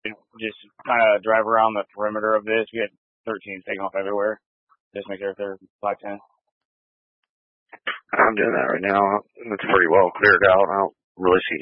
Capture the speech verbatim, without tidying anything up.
just kind of drive around the perimeter of this. We had thirteens taking off everywhere. Just make sure if they're five ten. I'm doing that right now. It's pretty well cleared out. I don't really see